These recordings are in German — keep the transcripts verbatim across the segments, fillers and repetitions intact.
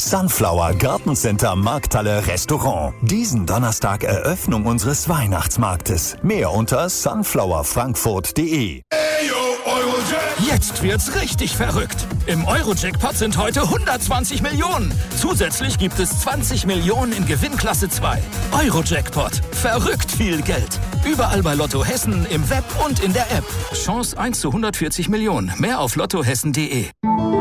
Sunflower Gartencenter Markthalle Restaurant. Diesen Donnerstag Eröffnung unseres Weihnachtsmarktes. Mehr unter sunflower frankfurt punkt de. Jetzt wird's richtig verrückt. Im Euro-Jackpot sind heute hundertzwanzig Millionen. Zusätzlich gibt es zwanzig Millionen in Gewinnklasse zwei. Euro-Jackpot. Verrückt viel Geld. Überall bei Lotto Hessen, im Web und in der App. Chance eins zu hundertvierzig Millionen. Mehr auf lottohessen punkt de.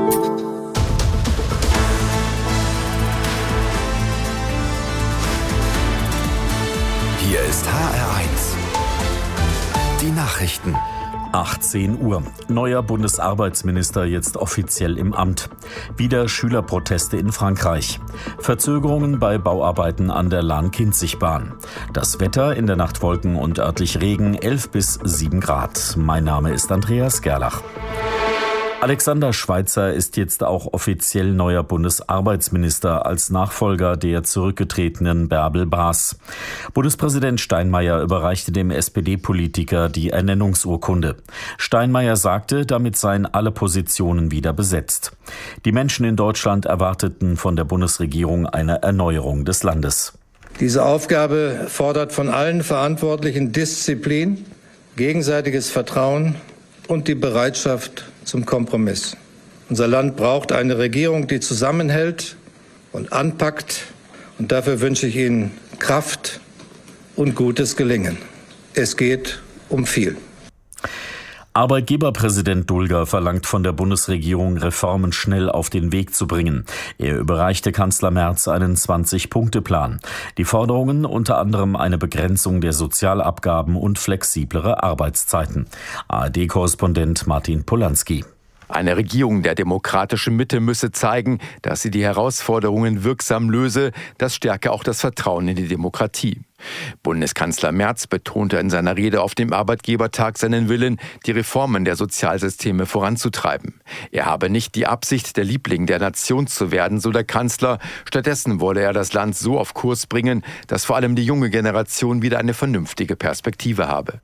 Hier ist H R eins. Die Nachrichten. achtzehn Uhr. Neuer Bundesarbeitsminister jetzt offiziell im Amt. Wieder Schülerproteste in Frankreich. Verzögerungen bei Bauarbeiten an der Lahn-Kinzig-Bahn. Das Wetter, in der Nacht Wolken und örtlich Regen, elf bis sieben Grad. Mein Name ist Andreas Gerlach. Alexander Schweitzer ist jetzt auch offiziell neuer Bundesarbeitsminister als Nachfolger der zurückgetretenen Bärbel Baas. Bundespräsident Steinmeier überreichte dem S P D-Politiker die Ernennungsurkunde. Steinmeier sagte, damit seien alle Positionen wieder besetzt. Die Menschen in Deutschland erwarteten von der Bundesregierung eine Erneuerung des Landes. Diese Aufgabe fordert von allen Verantwortlichen Disziplin, gegenseitiges Vertrauen und die Bereitschaft zum Kompromiss. Unser Land braucht eine Regierung, die zusammenhält und anpackt. Und dafür wünsche ich Ihnen Kraft und gutes Gelingen. Es geht um viel. Arbeitgeberpräsident Dulger verlangt von der Bundesregierung, Reformen schnell auf den Weg zu bringen. Er überreichte Kanzler Merz einen zwanzig-Punkte-Plan. Die Forderungen unter anderem eine Begrenzung der Sozialabgaben und flexiblere Arbeitszeiten. A R D-Korrespondent Martin Polanski. Eine Regierung der demokratischen Mitte müsse zeigen, dass sie die Herausforderungen wirksam löse. Das stärke auch das Vertrauen in die Demokratie. Bundeskanzler Merz betonte in seiner Rede auf dem Arbeitgebertag seinen Willen, die Reformen der Sozialsysteme voranzutreiben. Er habe nicht die Absicht, der Liebling der Nation zu werden, so der Kanzler. Stattdessen wolle er das Land so auf Kurs bringen, dass vor allem die junge Generation wieder eine vernünftige Perspektive habe.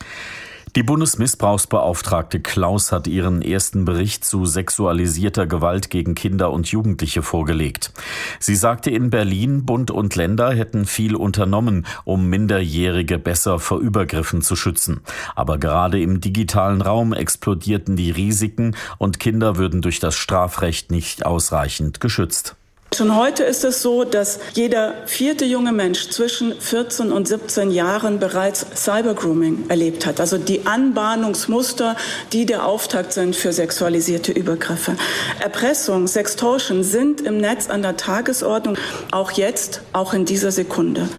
Die Bundesmissbrauchsbeauftragte Klaus hat ihren ersten Bericht zu sexualisierter Gewalt gegen Kinder und Jugendliche vorgelegt. Sie sagte in Berlin, Bund und Länder hätten viel unternommen, um Minderjährige besser vor Übergriffen zu schützen. Aber gerade im digitalen Raum explodierten die Risiken und Kinder würden durch das Strafrecht nicht ausreichend geschützt. Schon heute ist es so, dass jeder vierte junge Mensch zwischen vierzehn und siebzehn Jahren bereits Cybergrooming erlebt hat. Also die Anbahnungsmuster, die der Auftakt sind für sexualisierte Übergriffe. Erpressung, Sextortion sind im Netz an der Tagesordnung, auch jetzt, auch in dieser Sekunde.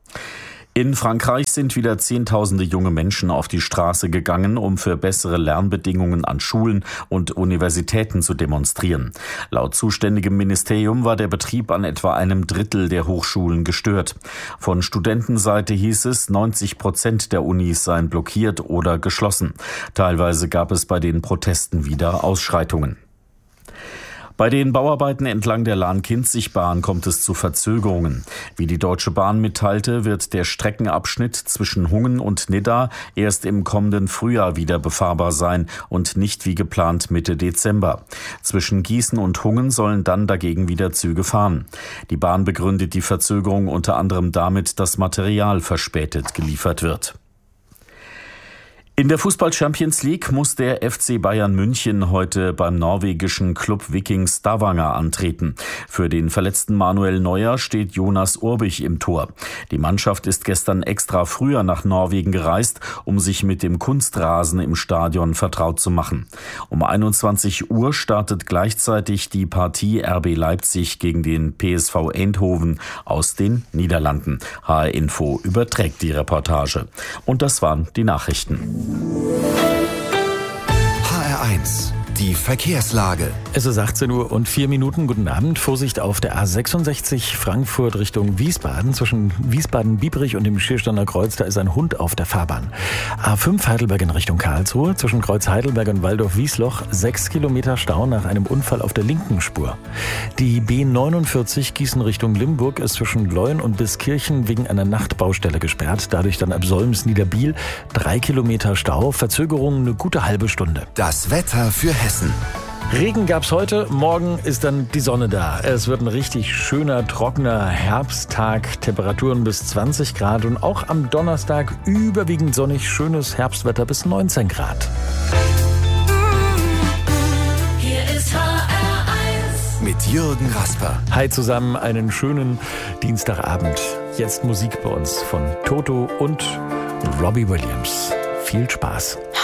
In Frankreich sind wieder Zehntausende junge Menschen auf die Straße gegangen, um für bessere Lernbedingungen an Schulen und Universitäten zu demonstrieren. Laut zuständigem Ministerium war der Betrieb an etwa einem Drittel der Hochschulen gestört. Von Studentenseite hieß es, neunzig Prozent der Unis seien blockiert oder geschlossen. Teilweise gab es bei den Protesten wieder Ausschreitungen. Bei den Bauarbeiten entlang der Lahn-Kinzig-Bahn kommt es zu Verzögerungen. Wie die Deutsche Bahn mitteilte, wird der Streckenabschnitt zwischen Hungen und Nidda erst im kommenden Frühjahr wieder befahrbar sein und nicht wie geplant Mitte Dezember. Zwischen Gießen und Hungen sollen dann dagegen wieder Züge fahren. Die Bahn begründet die Verzögerung unter anderem damit, dass Material verspätet geliefert wird. In der Fußball-Champions League muss der F C Bayern München heute beim norwegischen Club Viking Stavanger antreten. Für den verletzten Manuel Neuer steht Jonas Urbich im Tor. Die Mannschaft ist gestern extra früher nach Norwegen gereist, um sich mit dem Kunstrasen im Stadion vertraut zu machen. Um einundzwanzig Uhr startet gleichzeitig die Partie R B Leipzig gegen den P S V Eindhoven aus den Niederlanden. H R Info überträgt die Reportage. Und das waren die Nachrichten. H R eins, die Verkehrslage. Es ist achtzehn Uhr und vier Minuten. Guten Abend. Vorsicht auf der A sechsundsechzig Frankfurt Richtung Wiesbaden. Zwischen Wiesbaden-Biebrich und dem Schiersteiner Kreuz, da ist ein Hund auf der Fahrbahn. A fünf Heidelberg in Richtung Karlsruhe. Zwischen Kreuz Heidelberg und Waldorf-Wiesloch sechs Kilometer Stau nach einem Unfall auf der linken Spur. Die B neunundvierzig Gießen Richtung Limburg ist zwischen Leuen und Biskirchen wegen einer Nachtbaustelle gesperrt. Dadurch dann ab Solms-Niederbiel drei Kilometer Stau. Verzögerungen eine gute halbe Stunde. Das Wetter für Hessen. Regen gab's heute, morgen ist dann die Sonne da. Es wird ein richtig schöner, trockener Herbsttag, Temperaturen bis zwanzig Grad und auch am Donnerstag überwiegend sonnig, schönes Herbstwetter bis neunzehn Grad. Hier ist H R eins mit Jürgen Rasper. Hi zusammen, einen schönen Dienstagabend. Jetzt Musik bei uns von Toto und Robbie Williams. Viel Spaß.